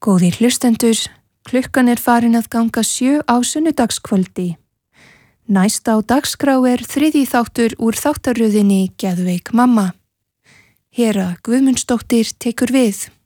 Góðir hlustendur, klukkan er farin að ganga 7 á sunnudagskvöldi. Næst á dagskrá er þriðji þáttur úr þáttaröðinni Geðveik mamma. Hera Guðmundsdóttir tekur við.